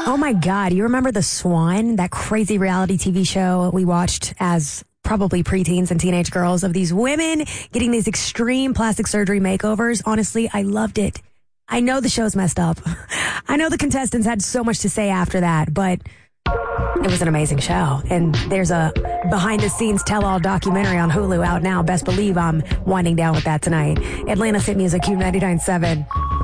Oh my God. You remember The Swan, that crazy reality TV show we watched as probably preteens and teenage girls of these women getting these extreme plastic surgery makeovers? Honestly, I loved it. I know the show's messed up. I know the contestants had so much to say after that, but it was an amazing show. And there's a behind-the-scenes tell-all documentary on Hulu out now. Best believe I'm winding down with that tonight. Atlanta's hit music, Q99.7.